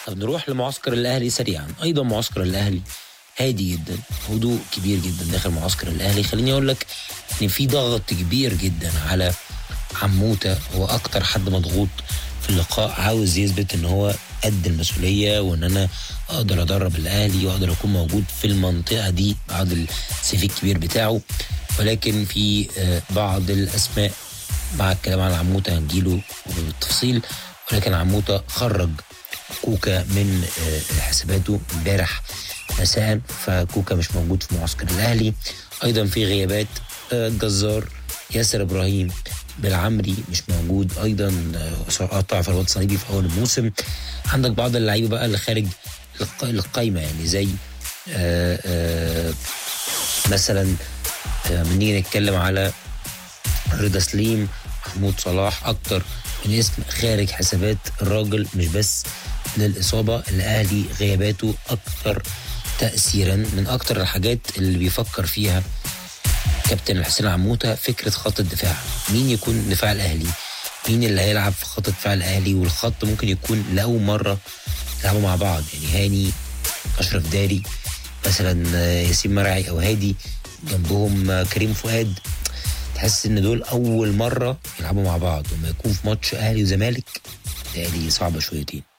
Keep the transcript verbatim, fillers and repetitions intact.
نروح لمعسكر الاهلي سريعا. ايضا معسكر الاهلي هادي جدا، هدوء كبير جدا داخل معسكر الاهلي. خليني اقول لك ان في ضغط كبير جدا على عموته، هو اكتر حد مضغوط في اللقاء، عاوز يثبت ان هو قد المسؤوليه وان انا اقدر ادرب الاهلي واقدر اكون موجود في المنطقه دي بعد السي في الكبير بتاعه. ولكن في بعض الاسماء مع الكلام عن عموته هنجيله بالتفصيل، ولكن عموته خرج كوكا من حساباته امبارح مساء، فكوكا مش موجود في معسكر الاهلي. ايضا في غيابات، جزار، ياسر ابراهيم، بالعمري مش موجود، ايضا قطع في رباط صليبي في اول الموسم. عندك بعض اللعيبه بقى اللي خارج القايمه، يعني زي آآ آآ مثلا من نيجي نتكلم على رضا سليم، محمود صلاح، اكتر من اسم خارج حسابات الراجل، مش بس للاصابه. الاهلي غياباته اكتر تاثيرا. من اكتر الحاجات اللي بيفكر فيها كابتن حسين عموته فكره خط الدفاع، مين يكون دفاع الاهلي، مين اللي هيلعب في خط دفاع الاهلي. والخط ممكن يكون لاول مره يلعبوا مع بعض، يعني هاني، اشرف داري مثلا، ياسين مرعي او هادي، جنبهم كريم فؤاد. تحس ان دول اول مره يلعبوا مع بعض، وما يكون في ماتش اهلي وزمالك تهيألي صعبه شويتين.